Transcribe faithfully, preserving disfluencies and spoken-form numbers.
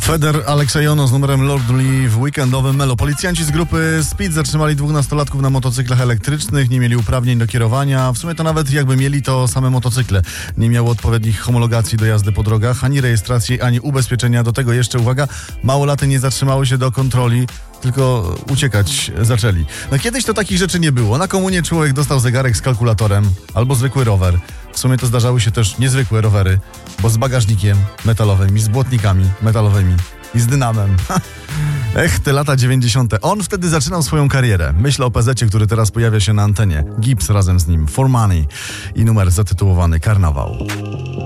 Feder Aleksejono z numerem Lord Lee w weekendowym Melo. Policjanci z grupy Speed zatrzymali dwóch nastolatków na motocyklach elektrycznych, nie mieli uprawnień do kierowania. W sumie to nawet jakby mieli, to same motocykle. Nie miały odpowiednich homologacji do jazdy po drogach, ani rejestracji, ani ubezpieczenia. Do tego jeszcze, uwaga, małolaty nie zatrzymały się do kontroli, tylko uciekać zaczęli. No kiedyś to takich rzeczy nie było. Na komunie człowiek dostał zegarek z kalkulatorem albo zwykły rower. W sumie to zdarzały się też niezwykłe rowery, bo z bagażnikiem metalowym i z błotnikami metalowymi i z dynamem. Ech, te lata dziewięćdziesiąte. On wtedy zaczynał swoją karierę. Myślę o pezecie, który teraz pojawia się na antenie. Gibbs razem z nim, For Money i numer zatytułowany Karnawał.